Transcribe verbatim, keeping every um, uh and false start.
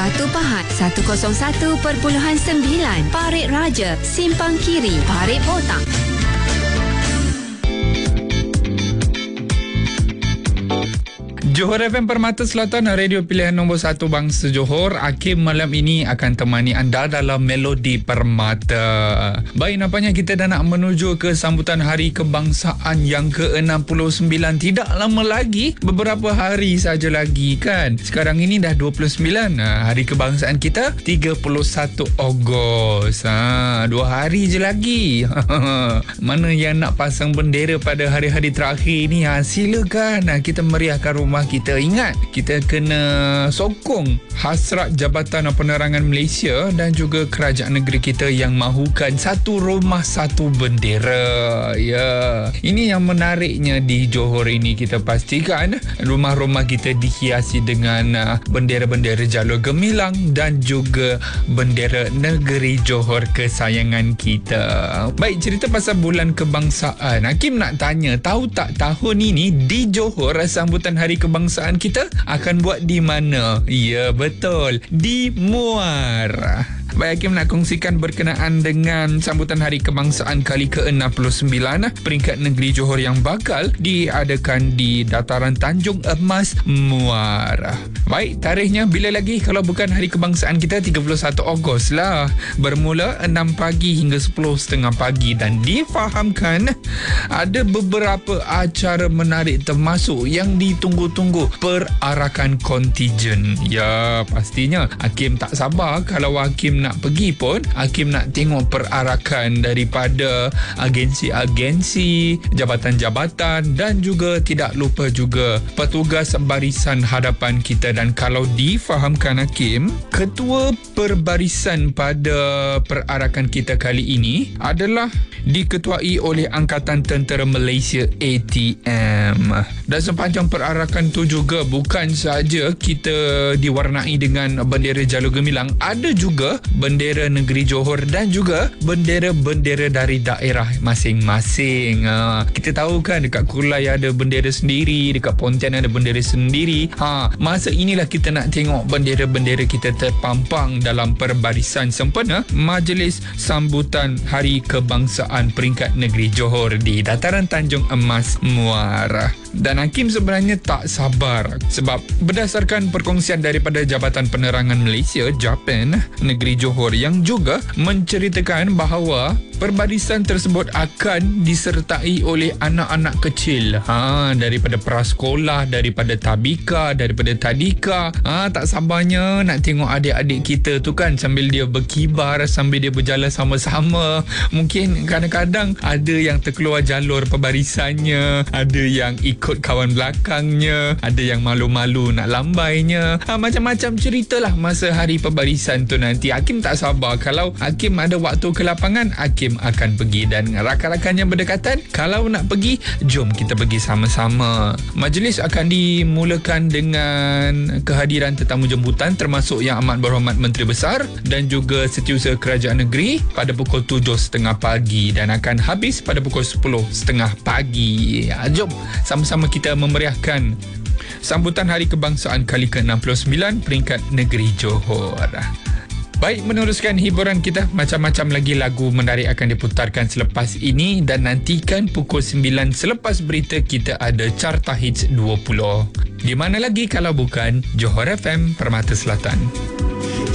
Batu Pahat seratus satu perpuluhan sembilan, Parit Raja, Simpang Kiri, Parit Botang. Johor F M Permata Selatan, radio pilihan nombor satu bangsa Johor. Hakim malam ini akan temani anda dalam Melodi Permata. Baik, nampaknya kita dah nak menuju ke sambutan Hari Kebangsaan yang ke enam puluh sembilan. Tidak lama lagi, beberapa hari saja lagi kan. Sekarang ini dah dua puluh sembilan. Hari Kebangsaan kita tiga puluh satu Ogos. Ha, dua hari je lagi. Mana yang nak pasang bendera pada hari-hari terakhir ni? Ha, silakan. Ha, kita meriahkan rumah kita. Ingat, kita kena sokong hasrat Jabatan Penerangan Malaysia dan juga kerajaan negeri kita yang mahukan satu rumah satu bendera. Ya, ini yang menariknya di Johor ini. Kita pastikan rumah-rumah kita dihiasi dengan bendera-bendera jalur gemilang dan juga bendera negeri Johor kesayangan kita. Baik, cerita pasal bulan kebangsaan. Hakim nak tanya, tahu tak tahun ini di Johor sambutan Hari Kebangsaan kita akan buat di mana? Ya, betul, di Muar. Baik, Hakim nak kongsikan berkenaan dengan sambutan Hari Kebangsaan kali ke enam puluh sembilan peringkat negeri Johor yang bakal diadakan di Dataran Tanjung Emas, Muar. Baik, tarikhnya bila lagi kalau bukan Hari Kebangsaan kita tiga puluh satu Ogos lah. Bermula enam pagi hingga sepuluh tiga puluh pagi dan difahamkan ada beberapa acara menarik termasuk yang ditunggu-tunggu perarakan kontijen. Ya, pastinya Hakim tak sabar kalau Hakim nak pergi pun. Hakim nak tengok perarakan daripada agensi-agensi, jabatan-jabatan dan juga tidak lupa juga petugas barisan hadapan kita. Dan kalau difahamkan Hakim, ketua perbarisan pada perarakan kita kali ini adalah diketuai oleh Angkatan Tentera Malaysia A T M. Dan sepanjang perarakan tu juga bukan saja kita diwarnai dengan bendera jalur gemilang, ada juga bendera negeri Johor dan juga bendera-bendera dari daerah masing-masing. Ha, kita tahu kan dekat Kulai ada bendera sendiri, dekat Pontian ada bendera sendiri. Ha, masa inilah kita nak tengok bendera-bendera kita terpampang dalam perbarisan sempena Majlis Sambutan Hari Kebangsaan peringkat negeri Johor di Dataran Tanjung Emas, Muar. Dan Hakim sebenarnya tak sabar sebab berdasarkan perkongsian daripada Jabatan Penerangan Malaysia, Japan, negeri Johor yang juga menceritakan bahawa perbarisan tersebut akan disertai oleh anak-anak kecil, ha, daripada prasekolah, daripada tabika, daripada tadika. Ha, tak sabarnya nak tengok adik-adik kita tu kan, sambil dia berkibar, sambil dia berjalan sama-sama. Mungkin kadang-kadang ada yang terkeluar jalur perbarisannya, ada yang ikut kawan belakangnya, ada yang malu-malu nak lambainya. Ha, macam-macam ceritalah masa hari perbarisan tu nanti. Hakim tak sabar. Kalau Hakim ada waktu ke lapangan, Hakim akan pergi dan rakan-rakan yang berdekatan, kalau nak pergi, jom kita pergi sama-sama. Majlis akan dimulakan dengan kehadiran tetamu jemputan termasuk Yang Amat Berhormat Menteri Besar dan juga Setiausaha Kerajaan Negeri pada pukul tujuh tiga puluh pagi dan akan habis pada pukul sepuluh tiga puluh pagi. Ya, jom sama-sama kita memeriahkan sambutan Hari Kebangsaan kali ke enam puluh sembilan peringkat negeri Johor. Baik, meneruskan hiburan kita, macam-macam lagi lagu menarik akan diputarkan selepas ini dan nantikan pukul sembilan selepas berita kita ada Carta Hits dua puluh. Di mana lagi kalau bukan Johor F M Permata Selatan.